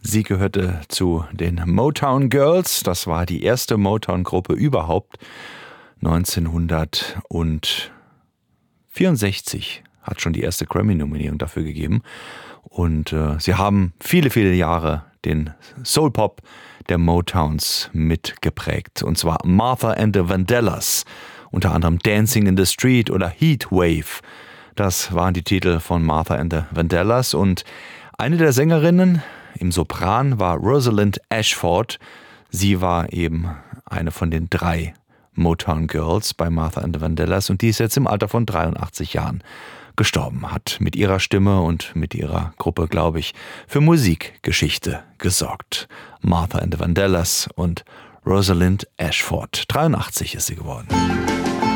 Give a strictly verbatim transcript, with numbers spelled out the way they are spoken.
Sie gehörte zu den Motown Girls. Das war die erste Motown-Gruppe überhaupt. neunzehnhundertvierundsechzig hat schon die erste Grammy-Nominierung dafür gegeben. Und äh, sie haben viele, viele Jahre den Soul-Pop der Motowns mitgeprägt. Und zwar Martha and the Vandellas, unter anderem Dancing in the Street oder Heatwave. Das waren die Titel von Martha and the Vandellas. Und eine der Sängerinnen im Sopran war Rosalind Ashford. Sie war eben eine von den drei Motown Girls bei Martha and the Vandellas und die ist jetzt im Alter von dreiundachtzig Jahren gestorben, hat mit ihrer Stimme und mit ihrer Gruppe, glaube ich, für Musikgeschichte gesorgt. Martha and the Vandellas und Rosalind Ashford. dreiundachtzig ist sie geworden.